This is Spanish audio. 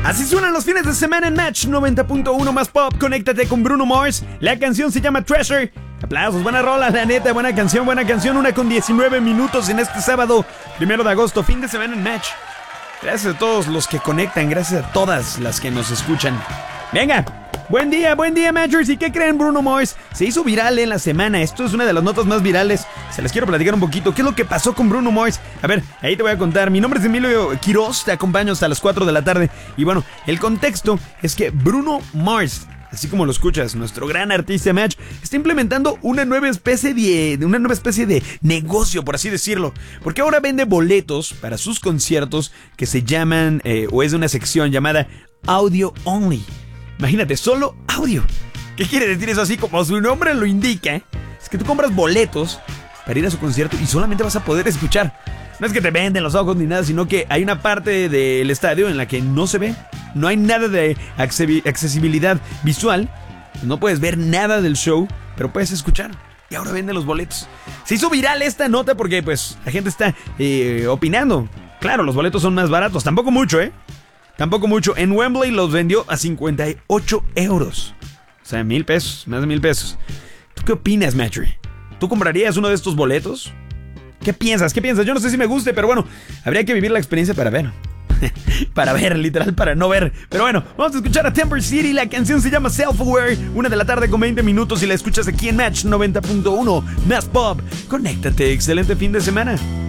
Así suenan los fines de semana en Match 90.1 más pop. Conéctate con Bruno Mars. La canción se llama Treasure. Aplausos, buena rola, la neta, buena canción. 1:19 minutos en este sábado, 1 de agosto, fin de semana en Match. Gracias a todos los que conectan, gracias a todas las que nos escuchan. Venga, buen día, Matchers. ¿Y qué creen? Bruno Mars se hizo viral en la semana. Esto es una de las notas más virales. Se las quiero platicar un poquito. ¿Qué es lo que pasó con Bruno Mars? A ver, ahí te voy a contar. Mi nombre es Emilio Quiroz, te acompaño hasta las 4 de la tarde. Y bueno, el contexto es que Bruno Mars, así como lo escuchas, nuestro gran artista Match, está implementando una nueva especie de negocio, por así decirlo. Porque ahora vende boletos para sus conciertos que se llaman, o es de una sección llamada Audio Only. Imagínate, solo audio. ¿Qué quiere decir eso? Así como su nombre lo indica, es que tú compras boletos para ir a su concierto y solamente vas a poder escuchar. No es que te venden los ojos ni nada, sino que hay una parte del estadio en la que no se ve. No hay nada de accesibilidad visual. No puedes ver nada del show, pero puedes escuchar. Y ahora venden los boletos. Se hizo viral esta nota porque pues la gente está opinando. Claro, los boletos son más baratos. Tampoco mucho, Tampoco mucho. En Wembley los vendió a 58 euros. O sea, $1,000, más de $1,000. ¿Tú qué opinas, Matthew? ¿Tú comprarías uno de estos boletos? ¿Qué piensas? Yo no sé si me guste, pero bueno, habría que vivir la experiencia para ver. Para ver, literal, para no ver. Pero bueno, vamos a escuchar a Temper City. La canción se llama Self-Aware. 1 de la tarde con 20 minutos y la escuchas aquí en Match 90.1 más pop. Conéctate, excelente fin de semana.